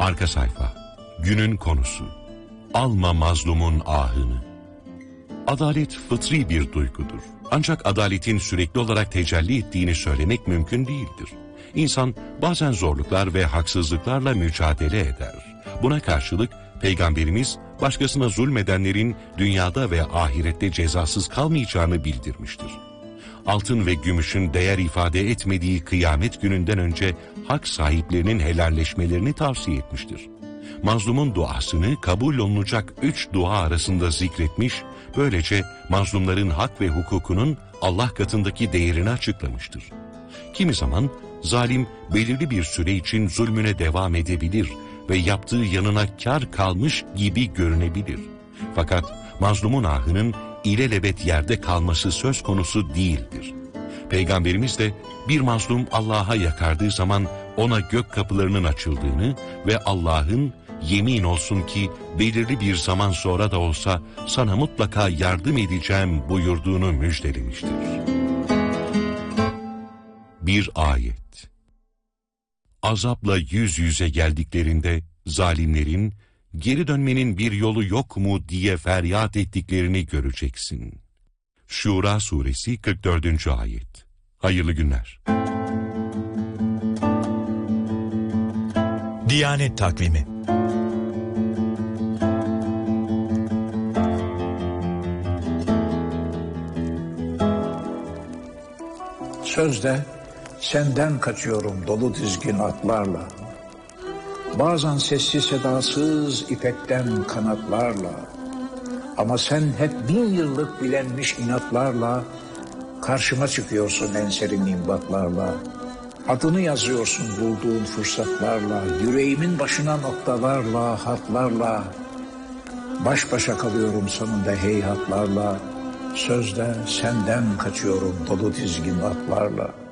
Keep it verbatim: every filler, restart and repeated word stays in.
Arka sayfa. Günün konusu. Alma mazlumun ahını. Adalet fıtri bir duygudur. Ancak adaletin sürekli olarak tecelli ettiğini söylemek mümkün değildir. İnsan bazen zorluklar ve haksızlıklarla mücadele eder. Buna karşılık Peygamberimiz başkasına zulmedenlerin dünyada ve ahirette cezasız kalmayacağını bildirmiştir. Altın ve gümüşün değer ifade etmediği kıyamet gününden önce hak sahiplerinin helalleşmelerini tavsiye etmiştir. Mazlumun duasını kabul olunacak üç dua arasında zikretmiş, böylece mazlumların hak ve hukukunun Allah katındaki değerini açıklamıştır. Kimi zaman zalim belirli bir süre için zulmüne devam edebilir ve yaptığı yanına kar kalmış gibi görünebilir. Fakat mazlumun ahının ilelebet yerde kalması söz konusu değildir. Peygamberimiz de bir mazlum Allah'a yakardığı zaman ona gök kapılarının açıldığını ve Allah'ın yemin olsun ki belirli bir zaman sonra da olsa sana mutlaka yardım edeceğim buyurduğunu müjdelemiştir. Bir ayet. Azapla yüz yüze geldiklerinde zalimlerin geri dönmenin bir yolu yok mu diye feryat ettiklerini göreceksin. Şura suresi kırk dördüncü ayet. Hayırlı günler. Diyanet takvimi. Sözde senden kaçıyorum dolu dizgin atlarla. Bazen sessiz sedasız ipekten kanatlarla. Ama sen hep bin yıllık bilenmiş inatlarla karşıma çıkıyorsun enseri nimbatlarla. Adını yazıyorsun bulduğun fırsatlarla, yüreğimin başına noktalarla, hatlarla. Baş başa kalıyorum sonunda heyhatlarla. Sözde senden kaçıyorum dolu dizgin atlarla.